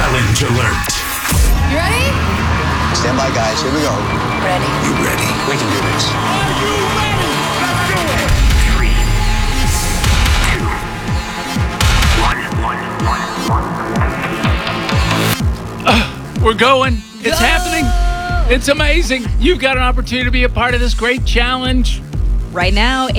Challenge alert. You ready? Stand by, guys. Here we go. Ready. You ready? We can do this. Are you ready? Let's do it. 3, 2, 1. We're going. It's happening. It's amazing. You've got an opportunity to be a part of this great challenge. Right now,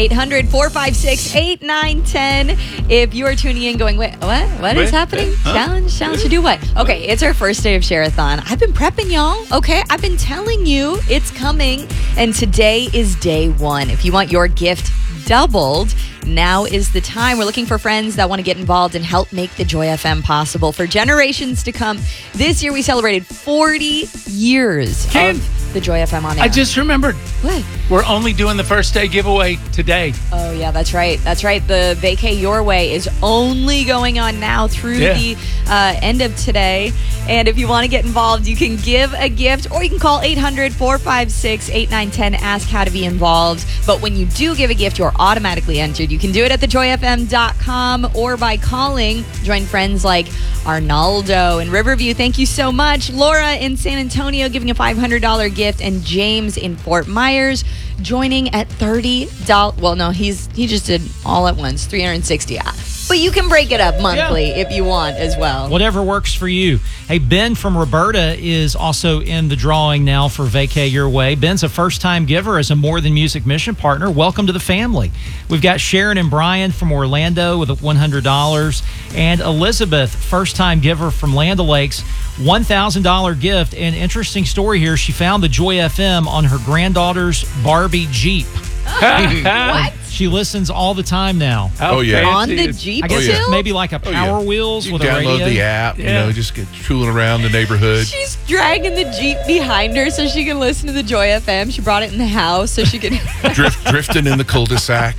800-456-8910. If you are tuning in going, wait, what is happening? Challenge to do what? Okay, it's our first day of Share-a-thon. I've been prepping y'all, okay? I've been telling you it's coming, and today is day one. If you want your gift doubled, now is the time. We're looking for friends that want to get involved and help make the Joy FM possible for generations to come. This year, we celebrated 40 years of the Joy FM on air. I just remembered. What? We're only doing the first day giveaway today. Oh, yeah, that's right. That's right. The Vacay Your Way is only going on now through the end of today. And if you want to get involved, you can give a gift or you can call 800-456-8910. Ask how to be involved. But when you do give a gift, you're automatically entered. You can do it at thejoyfm.com or by calling. Join friends like Arnaldo in Riverview. Thank you so much. Laura in San Antonio giving a $500 gift. And James in Fort Myers joining at $30. Well, no, he just did all at once, $360. But you can break it up monthly if you want as well. Whatever works for you. Hey, Ben from Roberta is also in the drawing now for Vacay Your Way. Ben's a first-time giver as a More Than Music mission partner. Welcome to the family. We've got Sharon and Brian from Orlando with $100. And Elizabeth, first-time giver from Land O'Lakes, $1,000 gift. And interesting story here, she found the Joy FM on her granddaughter's Barbie Jeep. What? She listens all the time now. How yeah. fancy On the is- Jeep I guess too? it's maybe like a Power Wheels You with can a radio. download the app, Yeah. just get tooling around the neighborhood. She's dragging the Jeep behind her so she can listen to the Joy FM. She brought it in the house so she could... Drifting in the cul-de-sac,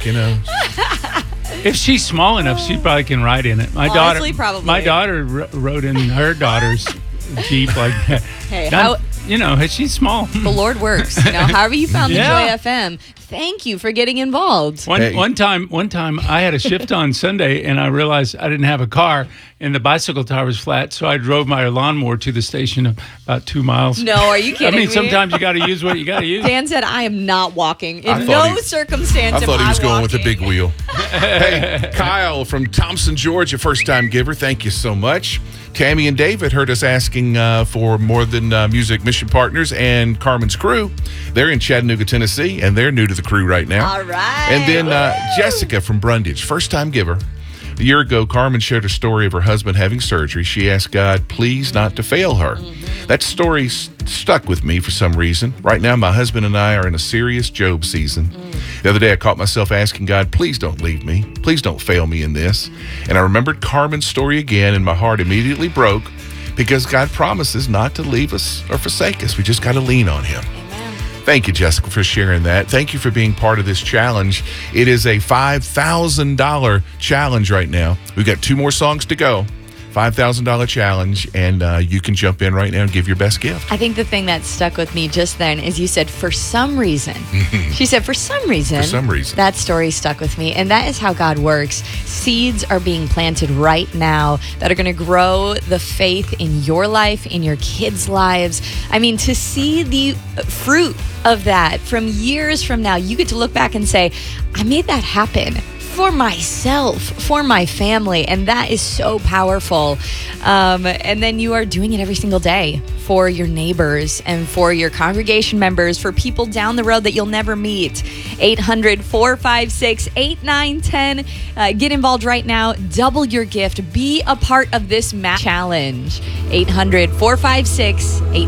If she's small enough, she probably can ride in it. Honestly, probably. My daughter rode in her daughter's Jeep like that. Hey, She's small. the Lord works. However you found the Yeah. Joy FM, thank you for getting involved. One time I had a shift on Sunday and I realized I didn't have a car and the bicycle tire was flat, so I drove my lawnmower to the station about 2 miles. No, are you kidding me? Sometimes you got to use what you got to use. Dan said, I am not walking. I In thought no he- circumstance I thought am he was I going with the walking. big wheel. Hey, Kyle from Thompson, Georgia, first-time giver. Thank you so much. Tammy and David heard us asking for More Than Music mission partners and Carmen's crew. They're in Chattanooga, Tennessee, and they're new to the crew right now. All right. And then Jessica from Brundage, first-time giver. A year ago, Carmen shared a story of her husband having surgery. She asked God, please not to fail her. That story stuck with me for some reason. Right now, my husband and I are in a serious Job season. The other day, I caught myself asking God, please don't leave me. Please don't fail me in this. And I remembered Carmen's story again, and my heart immediately broke because God promises not to leave us or forsake us. We just got to lean on him. Thank you, Jessica, for sharing that. Thank you for being part of this challenge. It is a $5,000 challenge right now. We've got 2 more songs to go. $5,000 challenge, and you can jump in right now and give your best gift. I think the thing that stuck with me just then is you said, for some reason. She said, for some reason. For some reason. That story stuck with me. And that is how God works. Seeds are being planted right now that are going to grow the faith in your life, in your kids' lives. I mean, to see the fruit of that from years from now, you get to look back and say, I made that happen for myself, for my family, and that is so powerful. And then you are doing it every single day for your neighbors and for your congregation members, for people down the road that you'll never meet. 800-456-8910. Get involved right now. Double your gift. Be a part of this challenge. 800-456-8910.